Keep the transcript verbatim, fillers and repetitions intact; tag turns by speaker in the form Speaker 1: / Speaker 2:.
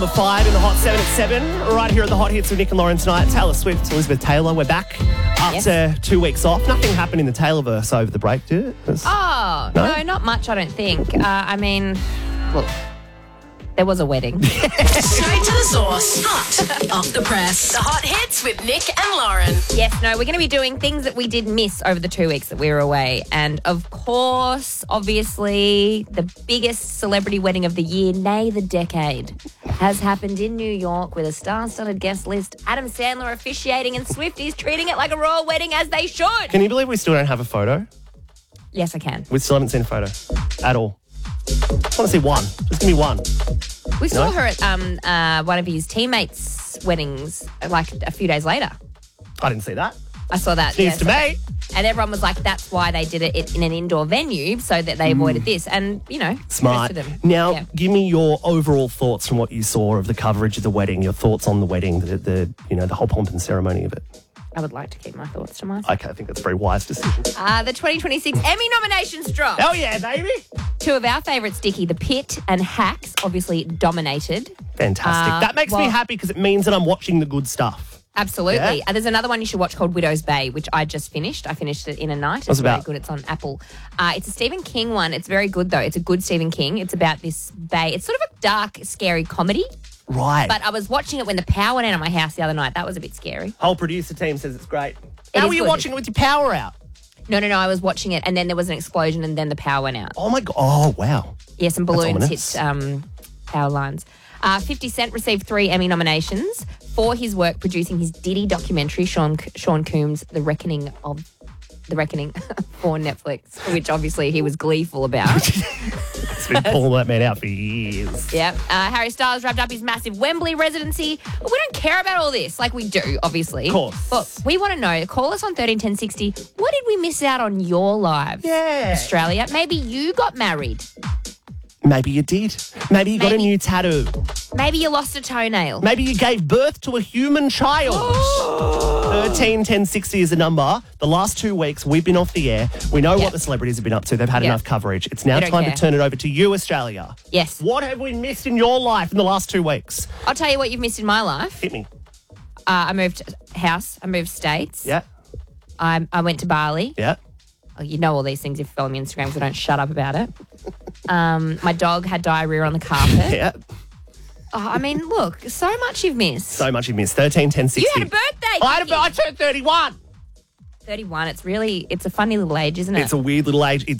Speaker 1: The five in the Hot seven at seven, right here at the Hot Hits with Nick and Lauren tonight. Taylor Swift, Elizabeth Taylor, we're back after
Speaker 2: Yes.
Speaker 1: two weeks off. Nothing happened in the Taylorverse over the break, did it? It was-
Speaker 2: Oh,
Speaker 1: No?
Speaker 2: no? not much, I don't think. Uh, I mean, look, there was a wedding.
Speaker 3: Straight to the source. Hot off the press. The Hot Hits with Nick and Lauren.
Speaker 2: Yes, no, we're going to be doing things that we did miss over the two weeks that we were away. And of course, obviously, the biggest celebrity wedding of the year, nay, the decade, has happened in New York with a star-studded guest list. Adam Sandler officiating and Swifties treating it like a royal wedding as they should.
Speaker 1: Can you believe we still don't have a photo?
Speaker 2: Yes, I can.
Speaker 1: We still haven't seen a photo at all. I want to see one. Just give me one.
Speaker 2: We saw
Speaker 1: No?
Speaker 2: her at um, uh, one of his teammates' weddings like a few days later.
Speaker 1: I didn't see that.
Speaker 2: I saw that.
Speaker 1: News
Speaker 2: yeah,
Speaker 1: to
Speaker 2: so-
Speaker 1: me.
Speaker 2: And everyone was like, that's why they did it in an indoor venue so that they avoided this. And, you know,
Speaker 1: Smart.
Speaker 2: kudos to them.
Speaker 1: Now,
Speaker 2: Yeah.
Speaker 1: give me your overall thoughts from what you saw of the coverage of the wedding. Your thoughts on the wedding, the, the you know the whole pomp and ceremony of it.
Speaker 2: I would like to keep my thoughts to myself.
Speaker 1: Okay, I think that's a very wise decision.
Speaker 2: Uh, the twenty twenty-six Emmy nominations dropped.
Speaker 1: Oh yeah, baby!
Speaker 2: Two of our favourites, Dickie, The Pit and Hacks, obviously dominated.
Speaker 1: Fantastic.
Speaker 2: Uh,
Speaker 1: that makes me
Speaker 2: well-
Speaker 1: happy because it means that I'm watching the good stuff.
Speaker 2: Absolutely.
Speaker 1: Yeah.
Speaker 2: Uh, there's another one you should watch called Widow's Bay, which I just finished. I finished it in a night. It's
Speaker 1: What's it
Speaker 2: very
Speaker 1: about?
Speaker 2: good. It's on Apple. Uh, it's a Stephen King one. It's very good, though. It's a good Stephen King. It's about this bay. It's sort of a dark, scary comedy.
Speaker 1: Right.
Speaker 2: But I was watching it when the power went out of my house the other night. That was a bit scary.
Speaker 1: whole producer team says it's great.
Speaker 2: It
Speaker 1: How
Speaker 2: is
Speaker 1: were you
Speaker 2: good.
Speaker 1: watching it with your power out?
Speaker 2: No, no, no. I was watching it, and then there was an explosion, and then the power went out.
Speaker 1: Oh my god! Oh wow!
Speaker 2: Yeah, some balloons
Speaker 1: ominous.
Speaker 2: hit um, power lines. Uh, fifty Cent received three Emmy nominations for his work producing his Diddy documentary, Sean Sean Combs' The Reckoning of The Reckoning for Netflix, which obviously he was gleeful about.
Speaker 1: It's been pulling that man out for years.
Speaker 2: Yep. Uh, Harry Styles wrapped up his massive Wembley residency. But we don't care about all this like we do, obviously.
Speaker 1: Of course.
Speaker 2: But we want to know. Call us on thirteen ten sixty. What did we miss out on your lives?
Speaker 1: Yeah.
Speaker 2: Australia. Maybe you got married.
Speaker 1: Maybe you did. Maybe you got a
Speaker 2: Maybe.
Speaker 1: new tattoo.
Speaker 2: Maybe you lost a toenail.
Speaker 1: Maybe you gave birth to a human child. thirteen ten sixty is the number. The last two weeks we've been off the air. We know
Speaker 2: Yeah.
Speaker 1: what the celebrities have been up to. They've had
Speaker 2: Yeah.
Speaker 1: enough coverage. It's now
Speaker 2: We don't
Speaker 1: time
Speaker 2: care.
Speaker 1: to turn it over to you, Australia.
Speaker 2: Yes.
Speaker 1: What have we missed in your life in the last two weeks?
Speaker 2: I'll tell you what you've missed in my life.
Speaker 1: Hit me.
Speaker 2: Uh, I moved house. I moved states.
Speaker 1: Yeah.
Speaker 2: I, I went to Bali.
Speaker 1: Yeah.
Speaker 2: Oh, you know all these things if you follow me on Instagram because I don't shut up about it. Um, my dog had diarrhea on the carpet.
Speaker 1: Yeah.
Speaker 2: Oh, I mean, look, so much you've missed.
Speaker 1: So much you missed. thirteen ten sixty.
Speaker 2: You had a birthday.
Speaker 1: I, had a,
Speaker 2: didn't
Speaker 1: I
Speaker 2: you?
Speaker 1: turned thirty-one.
Speaker 2: thirty-one. It's really, it's a funny little age, isn't it?
Speaker 1: It's a weird little age. It's